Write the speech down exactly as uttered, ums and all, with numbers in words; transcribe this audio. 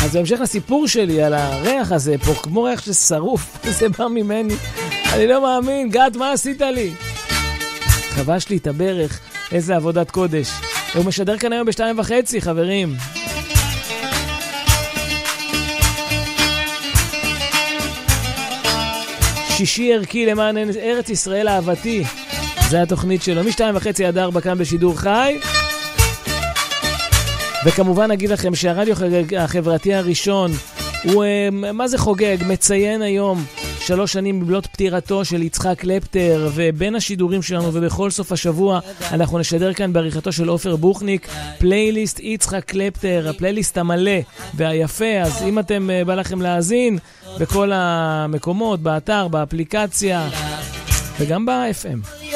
אז בהמשך לסיפור שלי על הריח הזה פה, כמו ריח ששרוף, זה בא ממני, אני לא מאמין. גת, מה עשית לי? חבש לי את הברך, איזה עבודת קודש. הוא משדר כאן היום בשתיים וחצי, חברים. שישי ערכי למען ארץ ישראל אהבתי, זה התוכנית שלו, משתיים וחצי עד ארבע כאן בשידור חי. וכמובן אגיד לכם שהרדיו החברתי הראשון הוא, מה זה חוגג, מציין היום שלוש שנים מבלות פטירתו של יצחק קלפטר, ובין השידורים שלנו ובכל סוף השבוע אנחנו נשדר כאן בעריכתו של עופר בוכניק פלייליסט יצחק קלפטר, הפלייליסט המלא והיפה. אז אם אתם בא לכם להאזין בכל המקומות, באתר, באפליקציה וגם ב-אף אם.